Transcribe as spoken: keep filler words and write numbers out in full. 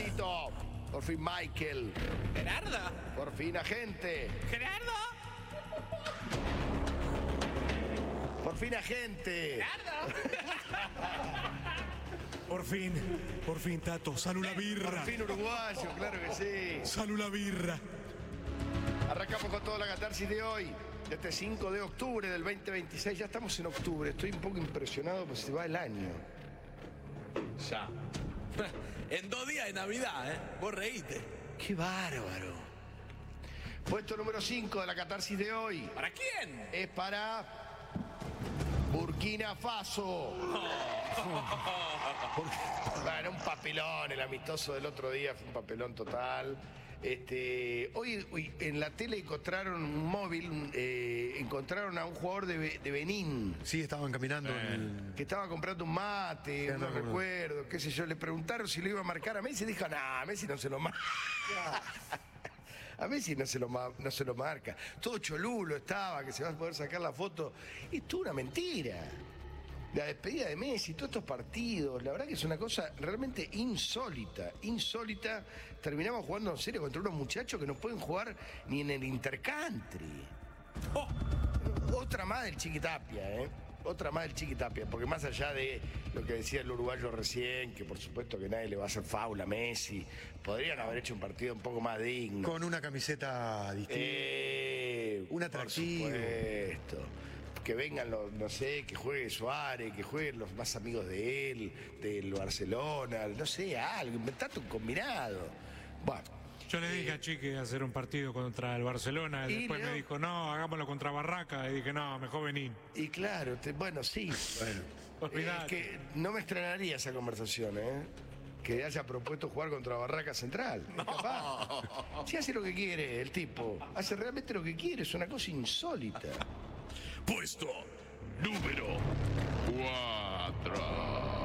Nachito. Por fin Michael. Gerardo. Por fin agente. Gerardo. Por fin agente. Gerardo. Por fin, por fin, Tato. Salud la birra. Por fin uruguayo, claro que sí. Salud la birra. Arrancamos con toda la catarsis de hoy. De este cinco de octubre del veinte veintiséis. Ya estamos en octubre. Estoy un poco impresionado porque se va el año. Ya. En dos días de Navidad, ¿eh? Vos reíste. ¡Qué bárbaro! Puesto número cinco de la catarsis de hoy. ¿Para quién? Es para Burkina Faso. Bueno, un papelón, el amistoso del otro día fue un papelón total. Este, hoy, hoy en la tele encontraron un móvil, eh, encontraron a un jugador de, Be- de Benín. Sí, estaban caminando en el... Que estaba comprando un mate, Sí, no no recuerdo. recuerdo, qué sé yo. Le preguntaron si lo iba a marcar a Messi y dijo, nah, a Messi no se lo marca. A Messi no se, lo, ma- no se lo marca. Todo cholulo estaba, que se va a poder sacar la foto. Es toda una mentira. La despedida de Messi, todos estos partidos, la verdad que es una cosa realmente insólita, insólita. Terminamos jugando en serio contra unos muchachos que no pueden jugar ni en el intercountry. Oh. Otra más del Chiquitapia, ¿eh? Otra más del Chiquitapia, porque más allá de lo que decía el uruguayo recién, que por supuesto que nadie le va a hacer faula a Messi, podrían haber hecho un partido un poco más digno. Con una camiseta distinta. Eh, Un atractivo. Por supuesto. Que vengan los, no sé, que juegue Suárez, que jueguen los más amigos de él, del Barcelona, no sé, algo, inventate un combinado. Bueno. Yo le dije a Chiqui hacer un partido contra el Barcelona, y Y después Leo- me dijo, no, hagámoslo contra Barraca, y dije, no, mejor Benín. Y claro, te- bueno, sí. Bueno. Olvidate. Es que no me extrañaría esa conversación, ¿eh? Que haya propuesto jugar contra Barraca Central. Es capaz. Si hace lo que quiere el tipo, hace realmente lo que quiere, es una cosa insólita. Puesto número cuatro.